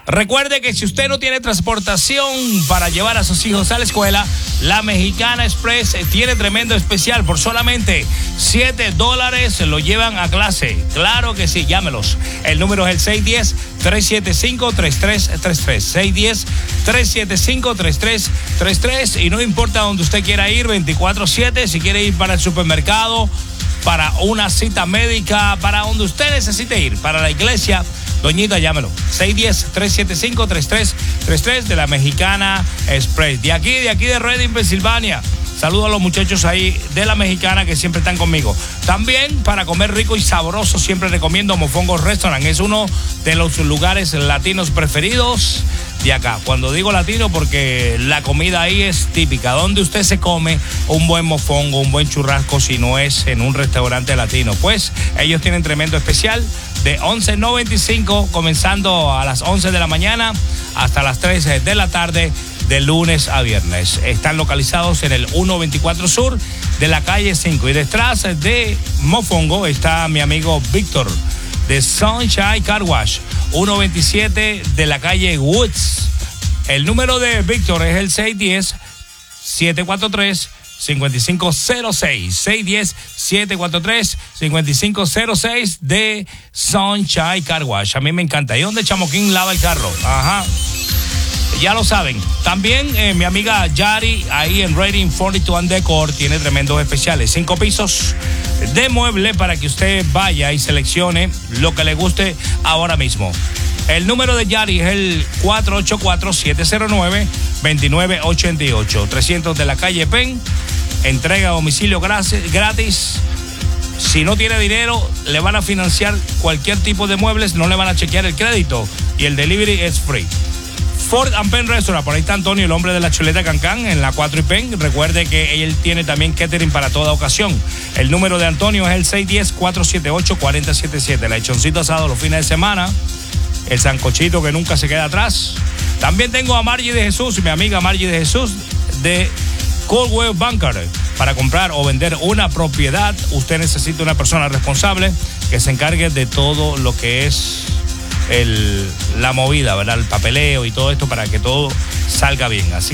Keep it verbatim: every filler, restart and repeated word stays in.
Recuerde que si usted no tiene transportación para llevar a sus hijos a la escuela, la Mexicana Express tiene tremendo especial. Por solamente siete dólares lo llevan a clase. Claro que sí, llámelos. El número es el seis uno cero, tres siete cinco, tres tres tres tres. seis uno cero, tres siete cinco, tres tres tres tres. Y no importa dónde usted quiera ir, veinticuatro siete, si quiere ir para el supermercado, para una cita médica, para donde usted necesite ir, para la iglesia, doñita, llámelo. seis uno cero, tres siete cinco, tres tres tres tres de la Mexicana Express. De aquí, de aquí de Reading, Pensilvania. Saludo a los muchachos ahí de la Mexicana que siempre están conmigo. También para comer rico y sabroso siempre recomiendo Mofongo Restaurant. Es uno de los lugares latinos preferidos de acá. Cuando digo latino, porque la comida ahí es típica. Donde usted se come un buen mofongo, un buen churrasco, si no es en un restaurante latino. Pues ellos tienen tremendo especial de once noventa y cinco, comenzando a las once de la mañana hasta las tres de la tarde, de lunes a viernes. Están localizados en el ciento veinticuatro Sur de la calle cinco. Y detrás de Mofongo está mi amigo Víctor de Sunshine Car Wash, ciento veintisiete de la calle Woods. El número de Víctor es el seis uno cero, siete cuatro tres, cinco cinco cero seis. seis uno cero, siete cuatro tres, cinco cinco cero seis de Sunshine Car Wash. A mí me encanta. ¿Y dónde Chamoquín lava el carro? Ajá. Ya lo saben. También eh, mi amiga Yari, ahí en Rating cuarenta y dos and Decor, tiene tremendos especiales. Cinco pisos de mueble para que usted vaya y seleccione lo que le guste ahora mismo. El número de Yari es el cuatro ocho cuatro, siete cero nueve, dos nueve ocho ocho. trescientos de la calle Penn. Entrega a domicilio gratis. Si no tiene dinero, le van a financiar cualquier tipo de muebles, no le van a chequear el crédito y el delivery es free. Ford and Penn Restaurant, por ahí está Antonio, el hombre de la chuleta Cancán, en la cuatro y Penn. Recuerde que él tiene también catering para toda ocasión. El número de Antonio es el seis uno cero, cuatro siete ocho, cuatro cero siete siete. El lechoncito asado los fines de semana, el sancochito que nunca se queda atrás. También tengo a Margie de Jesús, mi amiga Margie de Jesús, de Coldwell Banker. Para comprar o vender una propiedad, usted necesita una persona responsable que se encargue de todo lo que es el, la movida, ¿verdad? El papeleo y todo esto para que todo salga bien. Así